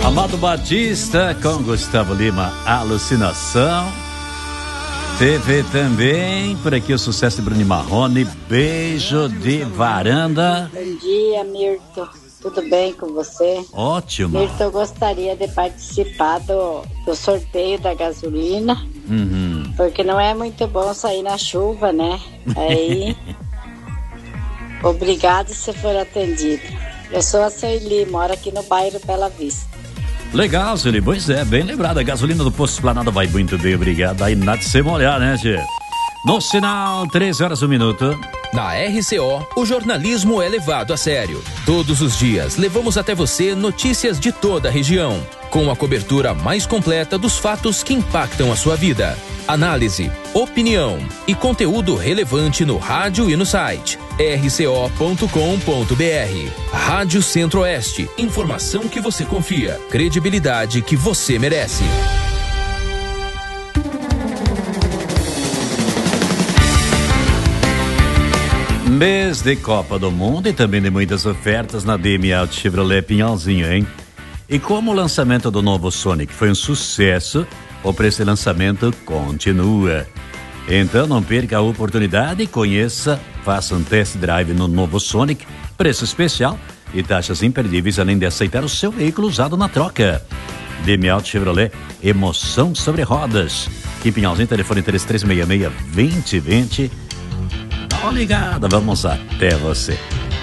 Amado Batista com Gustavo Lima, Alucinação. Teve também por aqui o sucesso de Bruno Marrone, Beijo de Varanda. Bom dia, Mirto. Tudo bem com você? Ótimo. Mirto, eu gostaria de participar do sorteio da gasolina, porque não é muito bom sair na chuva, né? Aí, obrigado se for atendido. Eu sou a Sueli, moro aqui no bairro Bela Vista. Legal, Sueli, pois é, bem lembrado. A gasolina do Posto Esplanada vai muito bem, obrigado. Aí nada de se molhar, né, Gê? No sinal, 13h01. Na RCO, o jornalismo é levado a sério. Todos os dias, levamos até você notícias de toda a região, com a cobertura mais completa dos fatos que impactam a sua vida. Análise, opinião e conteúdo relevante no rádio e no site rco.com.br. Rádio Centro-Oeste. Informação que você confia. Credibilidade que você merece. Mês de Copa do Mundo e também de muitas ofertas na DM Auto Chevrolet Pinhalzinho, hein? E como o lançamento do novo Sonic foi um sucesso, o preço de lançamento continua. Então não perca a oportunidade e conheça, faça um test drive no novo Sonic, preço especial e taxas imperdíveis, além de aceitar o seu veículo usado na troca. DM Auto Chevrolet, emoção sobre rodas. Aqui em Pinhalzinho, telefone 3366-2020. Dá uma ligada, vamos até você.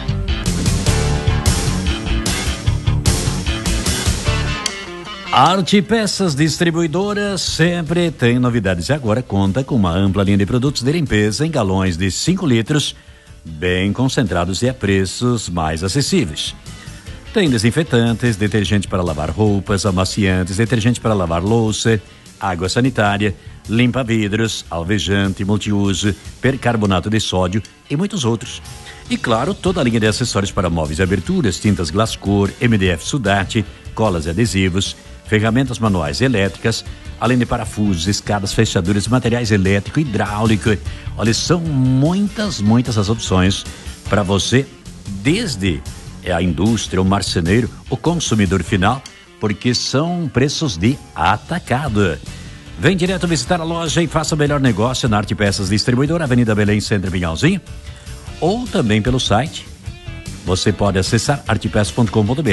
Arte Peças Distribuidora sempre tem novidades e agora conta com uma ampla linha de produtos de limpeza em galões de 5 litros, bem concentrados e a preços mais acessíveis. Tem desinfetantes, detergente para lavar roupas, amaciantes, detergente para lavar louça, água sanitária, limpa-vidros, alvejante, multiuso, percarbonato de sódio e muitos outros. E claro, toda a linha de acessórios para móveis e aberturas, tintas Glascor, MDF Sudarte, colas e adesivos, ferramentas manuais e elétricas, além de parafusos, escadas, fechaduras, materiais elétrico, hidráulico. Olha, são muitas as opções para você, desde a indústria, o marceneiro, o consumidor final, porque são preços de atacado. Vem direto visitar a loja e faça o melhor negócio na Arte Peças Distribuidora, Avenida Belém, Centro Pinhalzinho, ou também pelo site. Você pode acessar artepeças.com.br